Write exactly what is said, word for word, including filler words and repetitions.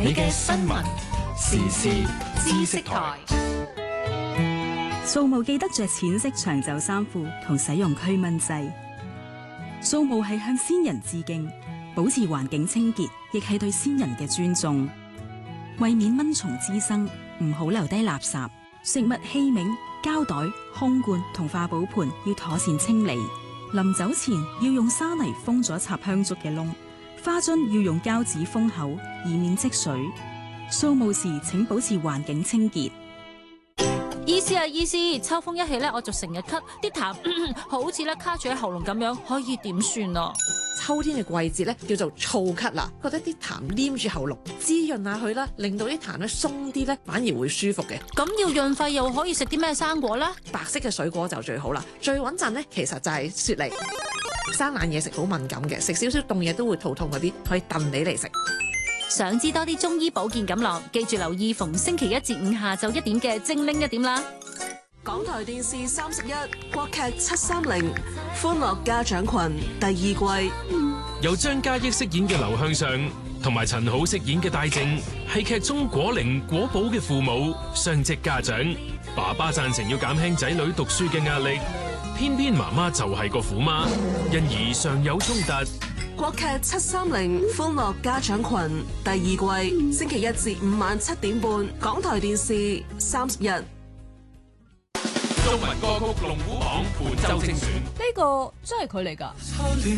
你嘅新聞時事知識台。 掃墓記得着淺色長袖衫褲同使用驅蚊劑。掃墓係向先人致敬，保持環境清潔，亦係對先人嘅尊重。為免蚊蟲滋生，唔好留低垃圾、食物器皿、膠袋、空罐同化寶盤要妥善清理。臨走前要用沙泥封咗插香燭嘅窿，花樽要用膠紙封口，以免積水。掃墓時請保持環境清潔。 醫師啊，醫師，秋風一起咧，我就成日咳，啲痰好似咧卡住喺喉嚨咁樣，可以點算啊？ 秋天嘅季節咧叫做燥咳啦，覺得啲痰黏住喉嚨，滋潤下佢啦，令到啲痰咧鬆啲咧，反而會舒服嘅。 咁要潤肺又可以食啲咩生果咧？ 白色嘅水果就最好啦，最穩陣咧其實就係雪梨。生冷嘢食好敏感嘅，食少少凍嘢都會肚痛嗰啲，可以燉你嚟食。 想知多啲中醫保健錦囊，記住留意逢星期一至五下晝一點嘅精靈一點啦。 港台電視三十一國劇七三零歡樂家長群第二季， 由張嘉益飾演嘅劉向上同埋陳好飾演嘅戴正，係劇中果靈果寶嘅父母，雙職家長。爸爸贊成要減輕仔女讀書嘅壓力，偏偏媽媽就係個虎媽，因而常有衝突。 國劇七三零歡樂家長群第二季，星期一至五晚七點半，港台電視三十一。 中文歌曲龍虎榜本周精選， 呢個真係佢嚟㗎。